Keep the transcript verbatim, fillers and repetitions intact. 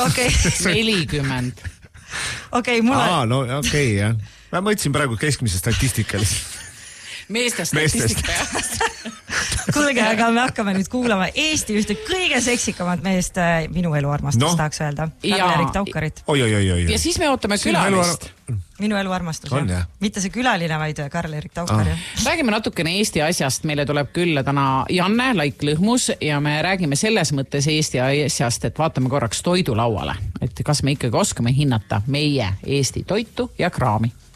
okei. nelikümmend. Okei, mul Aa, no okei, okay, jah. Ma mõtlesin praegu keskmise statistikalist. Meeste statistika. Kuulge, aga me hakkame nüüd kuulama Eesti ühte kõige seksikamat meest, minu elu armastus no. tahaks öelda. Karl-Erik Taukarit. Oi, oi, oi, oi. Ja siis me ootame külalist. Minu elu armastus. On, jah. Mitte see külaline, vaid Karl-Erik Taukar. Ah. Räägime natukene Eesti asjast. Meile tuleb külla täna Janne Laik-Lõhmus ja me räägime selles mõttes Eesti asjast, et vaatame korraks toidulauale. Et kas me ikkagi oskame hinnata meie Eesti toitu ja kraami.